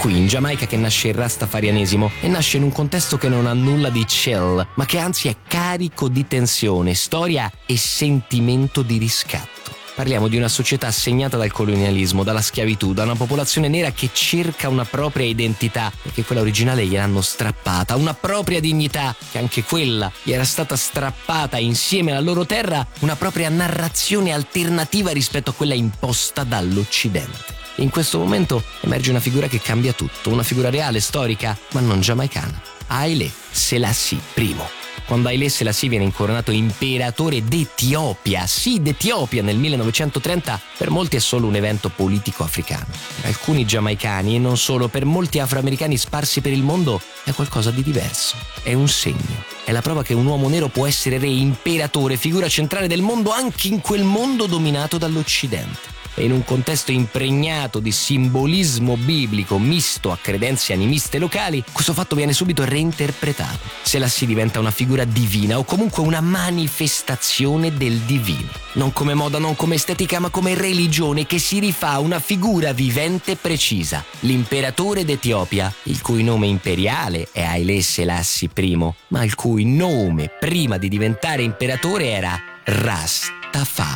qui in Giamaica che nasce il rastafarianesimo e nasce in un contesto che non ha nulla di chill, ma che anzi è carico di tensione, storia e sentimento di riscatto. Parliamo di una società segnata dal colonialismo, dalla schiavitù, da una popolazione nera che cerca una propria identità, perché quella originale gliel'hanno strappata, una propria dignità, che anche quella gli era stata strappata insieme alla loro terra, una propria narrazione alternativa rispetto a quella imposta dall'Occidente. In questo momento emerge una figura che cambia tutto, una figura reale, storica, ma non giamaicana. Haile Selassie I. Quando Haile Selassie viene incoronato imperatore d'Etiopia, sì, d'Etiopia nel 1930, per molti è solo un evento politico africano. Per alcuni giamaicani, e non solo, per molti afroamericani sparsi per il mondo, è qualcosa di diverso. È un segno. È la prova che un uomo nero può essere re, imperatore, figura centrale del mondo, anche in quel mondo dominato dall'Occidente. E in un contesto impregnato di simbolismo biblico misto a credenze animiste locali, questo fatto viene subito reinterpretato. Selassie diventa una figura divina o comunque una manifestazione del divino. Non come moda, non come estetica, ma come religione che si rifà a una figura vivente e precisa. L'imperatore d'Etiopia, il cui nome imperiale è Haile Selassie I, ma il cui nome prima di diventare imperatore era Rastafari.